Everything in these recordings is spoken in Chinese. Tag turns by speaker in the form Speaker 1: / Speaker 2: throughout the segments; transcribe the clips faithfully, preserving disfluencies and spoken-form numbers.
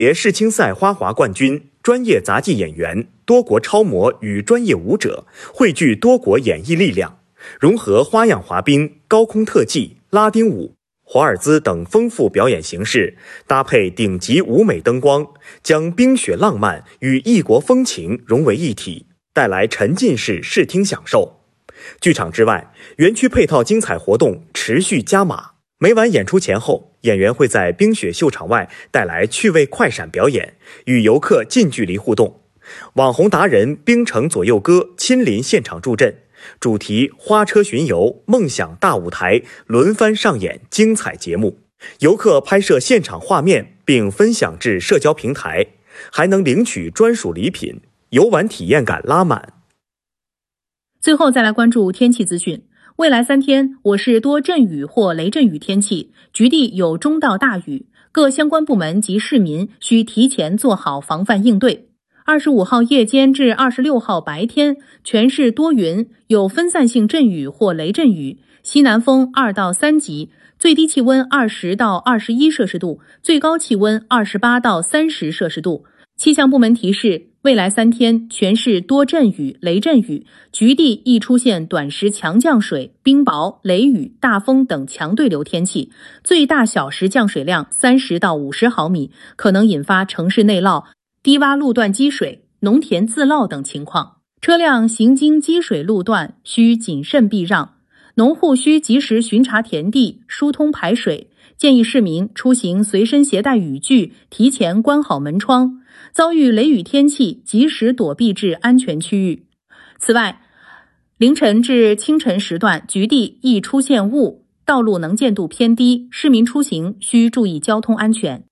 Speaker 1: 届世青赛花滑冠军、专业杂技演员、多国超模与专业舞者汇聚多国演艺力量，融合花样滑冰、高空特技、拉丁舞、华尔兹等丰富表演形式，搭配顶级舞美灯光，将冰雪浪漫与异国风情融为一体，带来沉浸式视听享受。剧场之外，园区配套精彩活动持续加码。每晚演出前后，演员会在冰雪秀场外带来趣味快闪表演，与游客近距离互动。网红达人冰城左右哥亲临现场助阵，主题花车巡游、梦想大舞台轮番上演精彩节目。游客拍摄现场画面并分享至社交平台，还能领取专属礼品，游玩体验感拉满。
Speaker 2: 最后再来关注天气资讯。未来三天，我市多阵雨或雷阵雨天气，局地有中到大雨，各相关部门及市民需提前做好防范应对。二十五号夜间至二十六号白天，全市多云，有分散性阵雨或雷阵雨，西南风二到三级，最低气温二十到二十一摄氏度，最高气温二十八到三十摄氏度。气象部门提示，未来三天全市多阵雨、雷阵雨，局地易出现短时强降水、冰雹、雷雨、大风等强对流天气，最大小时降水量三十到五十毫米，可能引发城市内涝、低洼路段积水、农田自涝等情况。车辆行经积水路段需谨慎避让，农户需及时巡查田地，疏通排水。建议市民出行随身携带雨具，提前关好门窗。遭遇雷雨天气，及时躲避至安全区域。此外，凌晨至清晨时段，局地易出现雾，道路能见度偏低，市民出行需注意交通安全。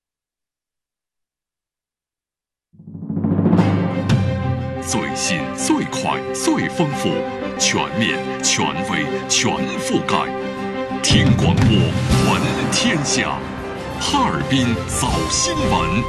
Speaker 3: 最新、最快、最丰富，全面、权威、全覆盖。听广播，闻天下。哈尔滨早新闻。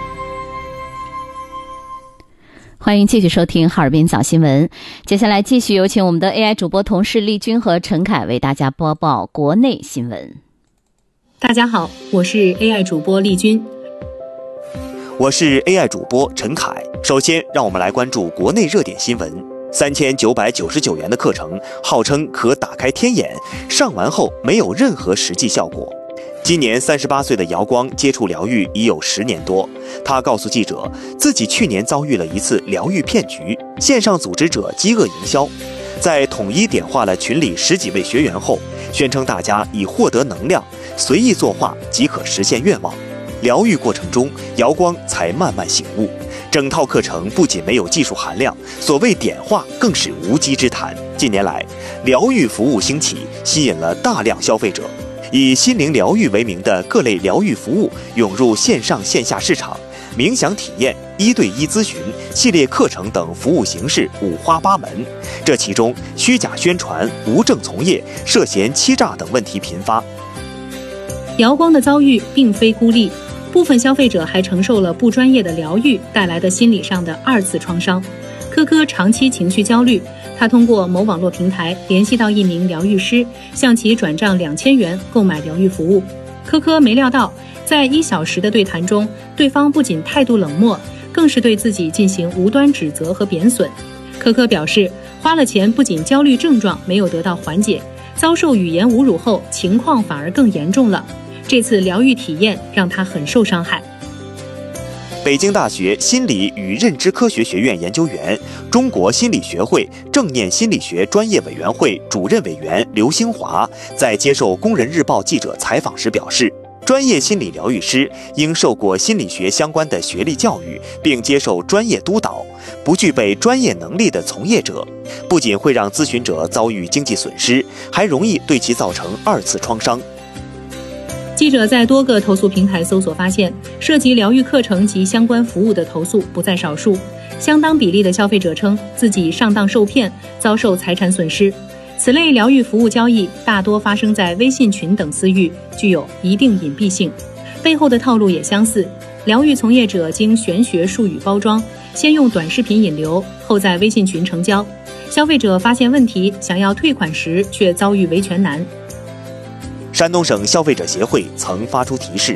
Speaker 4: 欢迎继续收听哈尔滨早新闻。接下来继续有请我们的 A I 主播同事丽君和陈凯为大家播报国内新闻。
Speaker 2: 大家好，我是 A I 主播丽君。
Speaker 1: 我是 A I 主播陈凯。首先，让我们来关注国内热点新闻。三千九百九十九元的课程，号称可打开天眼，上完后没有任何实际效果。今年三十八岁的姚光接触疗愈已有十年多，他告诉记者，自己去年遭遇了一次疗愈骗局，线上组织者饥饿营销，在统一点化了群里十几位学员后，宣称大家以获得能量，随意作画即可实现愿望。疗愈过程中，姚光才慢慢醒悟，整套课程不仅没有技术含量，所谓点化更是无稽之谈。近年来，疗愈服务兴起，吸引了大量消费者。以心灵疗愈为名的各类疗愈服务涌入线上线下市场，冥想体验、一对一咨询、系列课程等服务形式五花八门。这其中虚假宣传、无证从业、涉嫌欺诈等问题频发。
Speaker 2: 姚光的遭遇并非孤立，部分消费者还承受了不专业的疗愈带来的心理上的二次创伤。科科长期情绪焦虑，他通过某网络平台联系到一名疗愈师，向其转账两千元购买疗愈服务。科科没料到，在一小时的对谈中，对方不仅态度冷漠，更是对自己进行无端指责和贬损。科科表示，花了钱不仅焦虑症状没有得到缓解，遭受语言侮辱后，情况反而更严重了。这次疗愈体验让他很受伤害。
Speaker 1: 北京大学心理与认知科学学院研究员、中国心理学会正念心理学专业委员会主任委员刘兴华在接受《工人日报》记者采访时表示，专业心理疗愈师应受过心理学相关的学历教育，并接受专业督导。不具备专业能力的从业者，不仅会让咨询者遭遇经济损失，还容易对其造成二次创伤。
Speaker 2: 记者在多个投诉平台搜索发现，涉及疗愈课程及相关服务的投诉不在少数，相当比例的消费者称自己上当受骗，遭受财产损失。此类疗愈服务交易大多发生在微信群等私域，具有一定隐蔽性，背后的套路也相似。疗愈从业者经玄学术语包装，先用短视频引流，后在微信群成交。消费者发现问题，想要退款时却遭遇维权难。
Speaker 1: 山东省消费者协会曾发出提示，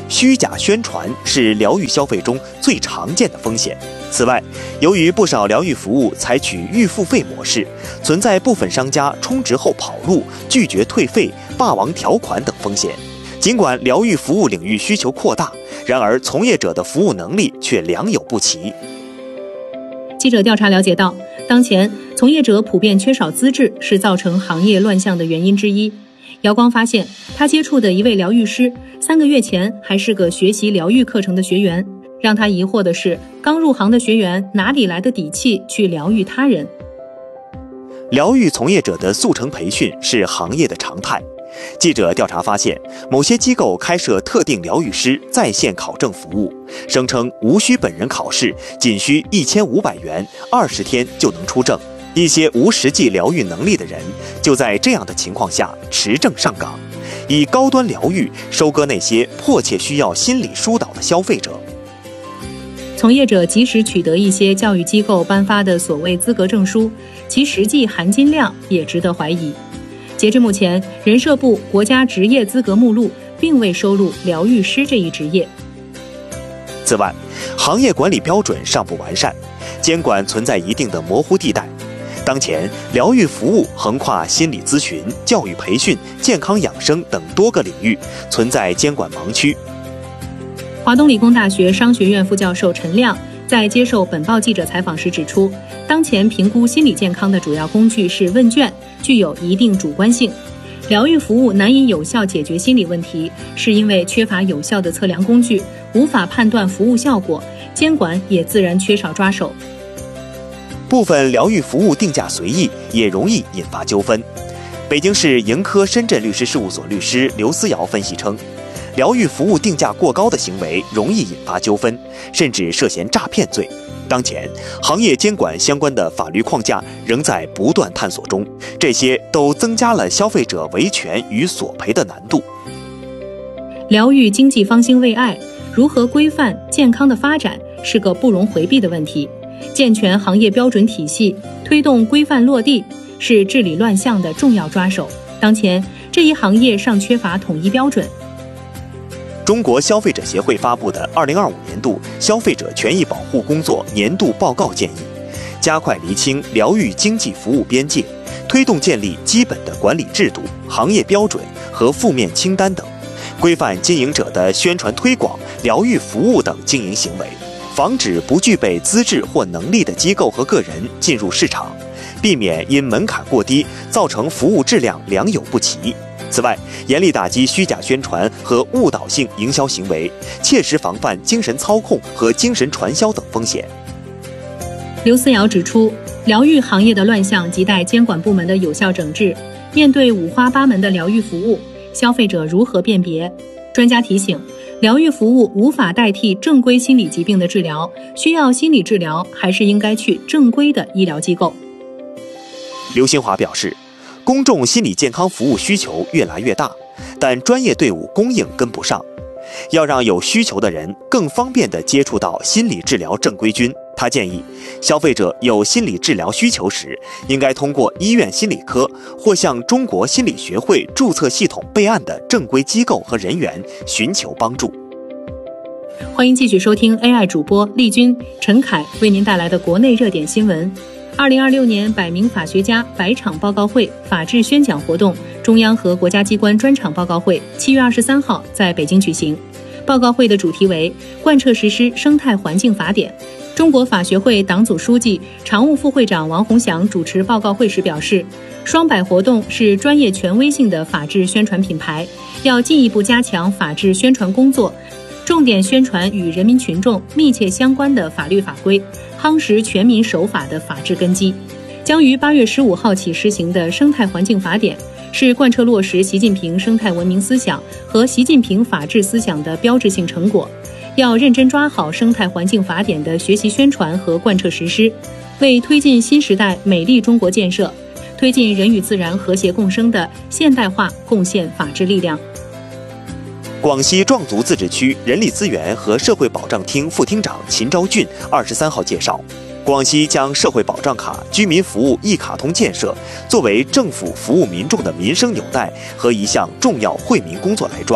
Speaker 1: 虚假宣传是疗愈消费中最常见的风险。此外，由于不少疗愈服务采取预付费模式，存在部分商家充值后跑路、拒绝退费、霸王条款等风险。尽管疗愈服务领域需求扩大，然而从业者的服务能力却良莠不齐。
Speaker 2: 记者调查了解到，当前从业者普遍缺少资质是造成行业乱象的原因之一。姚光发现，他接触的一位疗愈师，三个月前还是个学习疗愈课程的学员。让他疑惑的是，刚入行的学员哪里来的底气去疗愈他人？
Speaker 1: 疗愈从业者的速成培训是行业的常态。记者调查发现，某些机构开设特定疗愈师在线考证服务，声称无需本人考试，仅需一千五百元，二十天就能出证。一些无实际疗愈能力的人，就在这样的情况下持证上岗，以高端疗愈收割那些迫切需要心理疏导的消费者。
Speaker 2: 从业者即使取得一些教育机构颁发的所谓资格证书，其实际含金量也值得怀疑。截至目前，人社部国家职业资格目录并未收录疗愈师这一职业。
Speaker 1: 此外，行业管理标准尚不完善，监管存在一定的模糊地带。当前，疗愈服务横跨心理咨询、教育培训、健康养生等多个领域，存在监管盲区。
Speaker 2: 华东理工大学商学院副教授陈亮在接受本报记者采访时指出，当前评估心理健康的主要工具是问卷，具有一定主观性。疗愈服务难以有效解决心理问题，是因为缺乏有效的测量工具，无法判断服务效果，监管也自然缺少抓手。
Speaker 1: 部分疗愈服务定价随意，也容易引发纠纷。北京市盈科深圳律师事务所律师刘思瑶分析称，疗愈服务定价过高的行为容易引发纠纷，甚至涉嫌诈骗罪。当前，行业监管相关的法律框架仍在不断探索中，这些都增加了消费者维权与索赔的难度。
Speaker 2: 疗愈经济方兴未艾，如何规范健康的发展是个不容回避的问题。健全行业标准体系，推动规范落地，是治理乱象的重要抓手。当前，这一行业尚缺乏统一标准。
Speaker 1: 中国消费者协会发布的二零二五年度消费者权益保护工作年度报告建议，加快厘清疗愈经济服务边界，推动建立基本的管理制度、行业标准和负面清单等，规范经营者的宣传推广、疗愈服务等经营行为，防止不具备资质或能力的机构和个人进入市场，避免因门槛过低造成服务质量良莠不齐。此外，严厉打击虚假宣传和误导性营销行为，切实防范精神操控和精神传销等风险。
Speaker 2: 刘思瑶指出，疗愈行业的乱象亟待监管部门的有效整治。面对五花八门的疗愈服务，消费者如何辨别？专家提醒，疗愈服务无法代替正规心理疾病的治疗，需要心理治疗还是应该去正规的医疗机构。
Speaker 1: 刘新华表示，公众心理健康服务需求越来越大，但专业队伍供应跟不上。要让有需求的人更方便地接触到心理治疗正规军，他建议消费者有心理治疗需求时，应该通过医院心理科或向中国心理学会注册系统备案的正规机构和人员寻求帮助。
Speaker 2: 欢迎继续收听 A I 主播丽君、陈凯为您带来的国内热点新闻。二零二六年百名法学家百场报告会法治宣讲活动，中央和国家机关专场报告会七月二十三号在北京举行。报告会的主题为贯彻实施生态环境法典。中国法学会党组书记、常务副会长王洪祥主持报告会时表示，双百活动是专业权威性的法治宣传品牌，要进一步加强法治宣传工作，重点宣传与人民群众密切相关的法律法规，夯实全民守法的法治根基。将于八月十五号起施行的生态环境法典，是贯彻落实习近平生态文明思想和习近平法治思想的标志性成果。要认真抓好生态环境法典的学习宣传和贯彻实施，为推进新时代美丽中国建设，推进人与自然和谐共生的现代化贡献法治力量。
Speaker 1: 广西壮族自治区人力资源和社会保障厅副厅长秦昭俊二十三号介绍，广西将社会保障卡、居民服务一卡通建设作为政府服务民众的民生纽带和一项重要惠民工作来抓。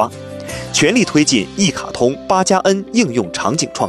Speaker 1: 全力推进一卡通八加 N 应用场景创